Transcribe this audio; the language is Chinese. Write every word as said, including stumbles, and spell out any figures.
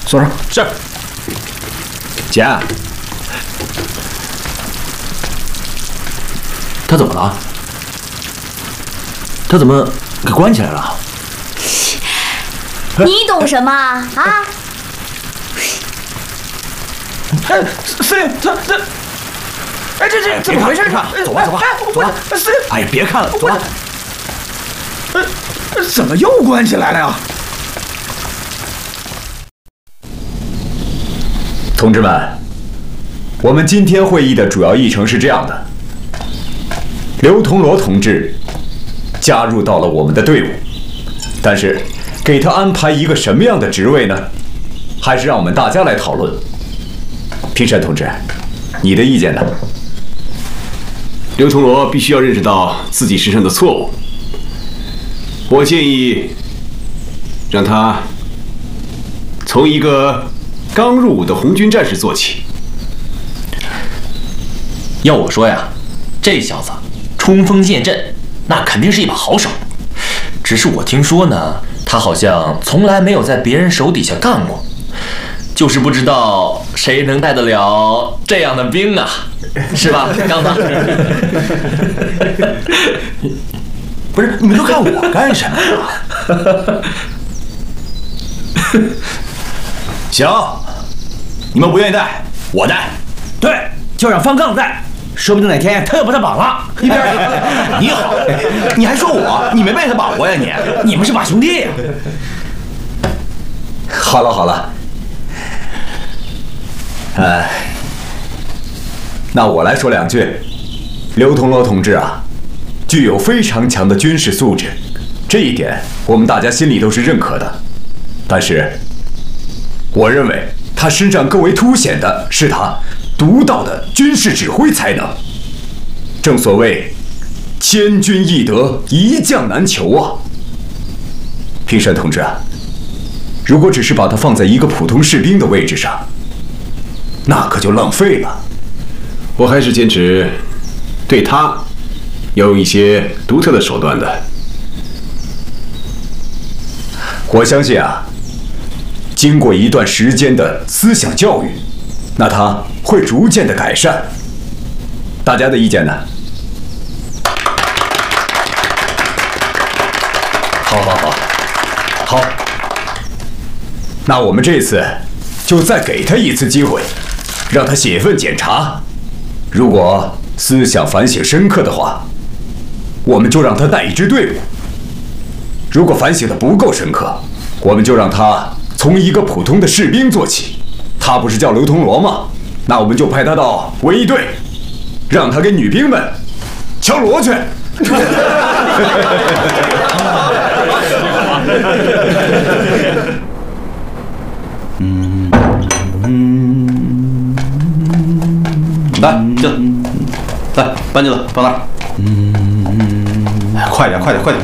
锁上。 是。 姐，他怎么了？他怎么给关起来了？ 你懂什么啊？ 哎，司令，这这，哎，这这怎么回事啊？ 走吧走吧走吧！ 司令， 哎呀，别看了，走吧。 呃，怎么又关起来了呀？ 同志们，我们今天会议的主要议程是这样的：刘同罗同志加入到了我们的队伍，但是给他安排一个什么样的职位呢？还是让我们大家来讨论。平山同志，你的意见呢？ 刘同罗必须要认识到自己身上的错误。我建议让他从一个刚入伍的红军战士做起。 要我说呀，这小子冲锋陷阵，那肯定是一把好手。只是我听说呢，他好像从来没有在别人手底下干过。就是不知道谁能带得了这样的兵啊，是吧，刚子？ 不是，你们都看我干什么呀？行，你们不愿意带，我带。 对，就让方刚带，说不定哪天他又把他绑了。 一边去！你好，你还说我？你没被他绑过呀你？ 你们是把兄弟呀。 好了好了。哎，那我来说两句。刘同罗同志啊，具有非常强的军事素质，这一点我们大家心里都是认可的。但是，我认为他身上更为凸显的是他独到的军事指挥才能。正所谓，千军易得，一将难求啊。平山同志啊，如果只是把他放在一个普通士兵的位置上，那可就浪费了。 我还是坚持对他要用一些独特的手段的。 我相信啊，经过一段时间的思想教育，那他会逐渐的改善。大家的意见呢？好好好，好。那我们这次就再给他一次机会，让他写份检查。如果思想反省深刻的话，我们就让他带一支队伍；如果反省的不够深刻，我们就让他从一个普通的士兵做起。他不是叫刘同罗吗？那我们就派他到文艺队，让他给女兵们敲锣去。 嗯嗯，来进来，来搬进来，放那儿。嗯嗯，快点快点快点，